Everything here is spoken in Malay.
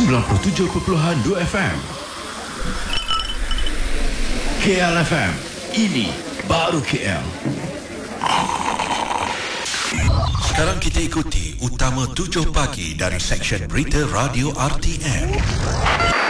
97.2 FM. KL FM. Ini baru KL. Sekarang kita ikuti Utama 7 Pagi dari Seksyen Berita Radio RTM.